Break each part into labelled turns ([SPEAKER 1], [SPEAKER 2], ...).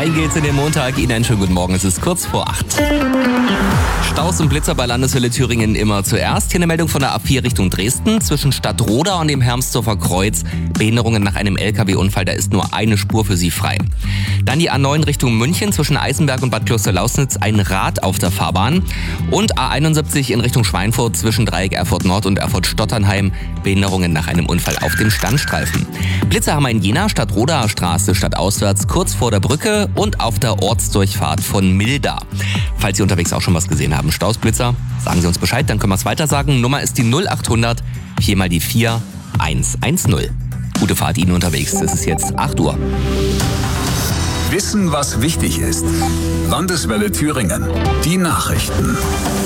[SPEAKER 1] Rein geht's in den Montag. Ihnen einen schönen guten Morgen. Es ist kurz vor 8. Staus und Blitzer bei Landeswelle Thüringen immer zuerst. Hier eine Meldung von der A4 Richtung Dresden. Zwischen Stadtroda und dem Hermsdorfer Kreuz. Behinderungen nach einem LKW-Unfall. Da ist nur eine Spur für Sie frei. Dann die A9 Richtung München. Zwischen Eisenberg und Bad Kloster-Lausnitz ein Rad auf der Fahrbahn. Und A71 in Richtung Schweinfurt zwischen Dreieck Erfurt Nord und Erfurt Stotternheim. Behinderungen nach einem Unfall auf dem Standstreifen. Blitzer haben wir in Jena, Stadtrodaer Straße stadtauswärts, kurz vor der Brücke und auf der Ortsdurchfahrt von Milda. Falls Sie unterwegs auch schon was gesehen haben, Stausblitzer, sagen Sie uns Bescheid, dann können wir es weiter sagen. Nummer ist die 0800 4 mal die 4 110. Gute Fahrt Ihnen unterwegs. Es ist jetzt 8 Uhr.
[SPEAKER 2] Wissen, was wichtig ist. Landeswelle Thüringen. Die Nachrichten.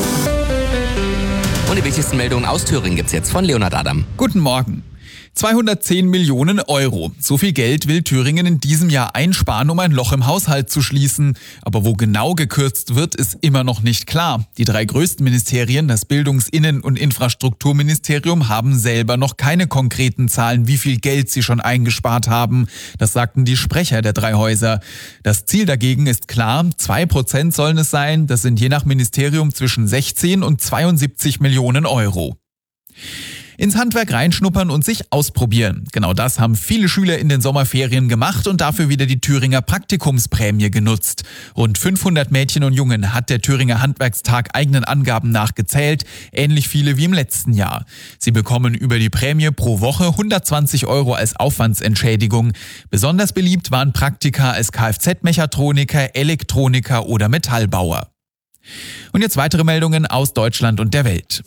[SPEAKER 1] Und die wichtigsten Meldungen aus Thüringen gibt's jetzt von Leonhard Adam.
[SPEAKER 3] Guten Morgen. 210 Millionen Euro. So viel Geld will Thüringen in diesem Jahr einsparen, um ein Loch im Haushalt zu schließen. Aber wo genau gekürzt wird, ist immer noch nicht klar. Die 3 größten Ministerien, das Bildungs-, Innen- und Infrastrukturministerium, haben selber noch keine konkreten Zahlen, wie viel Geld sie schon eingespart haben. Das sagten die Sprecher der 3 Häuser. Das Ziel dagegen ist klar, 2% sollen es sein. Das sind je nach Ministerium zwischen 16 und 72 Millionen Euro. Ins Handwerk reinschnuppern und sich ausprobieren. Genau das haben viele Schüler in den Sommerferien gemacht und dafür wieder die Thüringer Praktikumsprämie genutzt. Rund 500 Mädchen und Jungen hat der Thüringer Handwerkstag eigenen Angaben nach gezählt, ähnlich viele wie im letzten Jahr. Sie bekommen über die Prämie pro Woche 120 Euro als Aufwandsentschädigung. Besonders beliebt waren Praktika als Kfz-Mechatroniker, Elektroniker oder Metallbauer. Und jetzt weitere Meldungen aus Deutschland und der Welt.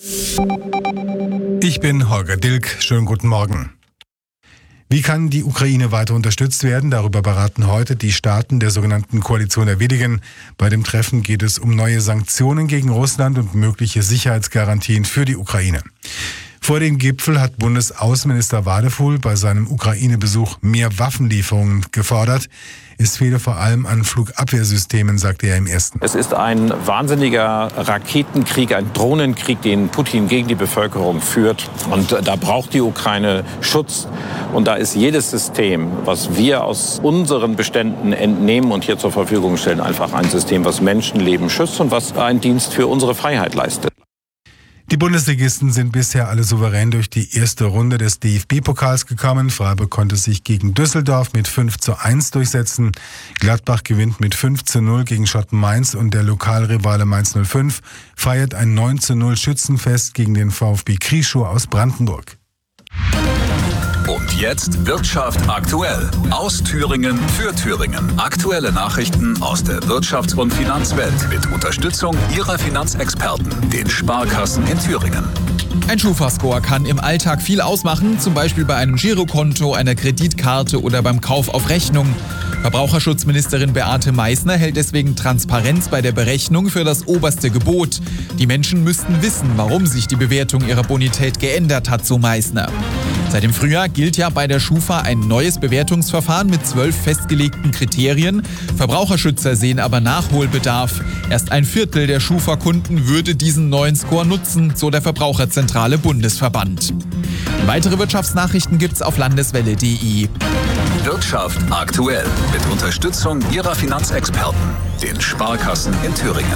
[SPEAKER 4] Ich bin Holger Dilk. Schönen guten Morgen. Wie kann die Ukraine weiter unterstützt werden? Darüber beraten heute die Staaten der sogenannten Koalition der Willigen. Bei dem Treffen geht es um neue Sanktionen gegen Russland und mögliche Sicherheitsgarantien für die Ukraine. Vor dem Gipfel hat Bundesaußenminister Wadefuhl bei seinem Ukraine-Besuch mehr Waffenlieferungen gefordert. Es fehle vor allem an Flugabwehrsystemen, sagte er im ersten.
[SPEAKER 5] Es ist ein wahnsinniger Raketenkrieg, ein Drohnenkrieg, den Putin gegen die Bevölkerung führt. Und da braucht die Ukraine Schutz. Und da ist jedes System, was wir aus unseren Beständen entnehmen und hier zur Verfügung stellen, einfach ein System, was Menschenleben schützt und was einen Dienst für unsere Freiheit leistet.
[SPEAKER 4] Die Bundesligisten sind bisher alle souverän durch die erste Runde des DFB-Pokals gekommen. Freiburg konnte sich gegen Düsseldorf mit 5:1 durchsetzen. Gladbach gewinnt mit 5:0 gegen Schotten Mainz und der Lokalrivale Mainz 05 feiert ein 9:0 Schützenfest gegen den VfB Krieschow aus Brandenburg.
[SPEAKER 2] Und jetzt Wirtschaft aktuell. Aus Thüringen für Thüringen. Aktuelle Nachrichten aus der Wirtschafts- und Finanzwelt mit Unterstützung Ihrer Finanzexperten, den Sparkassen in Thüringen.
[SPEAKER 3] Ein Schufa-Score kann im Alltag viel ausmachen, zum Beispiel bei einem Girokonto, einer Kreditkarte oder beim Kauf auf Rechnung. Verbraucherschutzministerin Beate Meißner hält deswegen Transparenz bei der Berechnung für das oberste Gebot. Die Menschen müssten wissen, warum sich die Bewertung ihrer Bonität geändert hat, so Meißner. Seit dem Frühjahr gilt ja bei der Schufa ein neues Bewertungsverfahren mit 12 festgelegten Kriterien. Verbraucherschützer sehen aber Nachholbedarf. Erst ein Viertel der Schufa-Kunden würde diesen neuen Score nutzen, so der Verbraucherzentrale Bundesverband. Weitere Wirtschaftsnachrichten gibt's auf landeswelle.de.
[SPEAKER 2] Wirtschaft aktuell mit Unterstützung Ihrer Finanzexperten, den Sparkassen in Thüringen.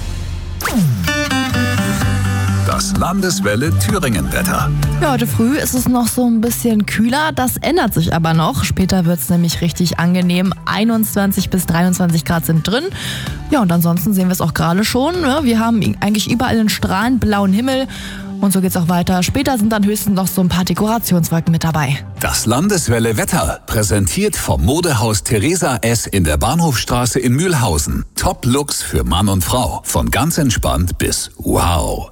[SPEAKER 2] Das Landeswelle Thüringen-Wetter.
[SPEAKER 6] Ja, heute früh ist es noch so ein bisschen kühler, das ändert sich aber noch. Später wird es nämlich richtig angenehm. 21 bis 23 Grad sind drin. Ja, und ansonsten sehen wir es auch gerade schon. Ja, wir haben eigentlich überall einen strahlend blauen Himmel. Und so geht's auch weiter. Später sind dann höchstens noch so ein paar Dekorationswolken mit dabei.
[SPEAKER 2] Das Landeswelle Wetter, präsentiert vom Modehaus Theresa S. in der Bahnhofstraße in Mühlhausen. Top-Looks für Mann und Frau. Von ganz entspannt bis wow.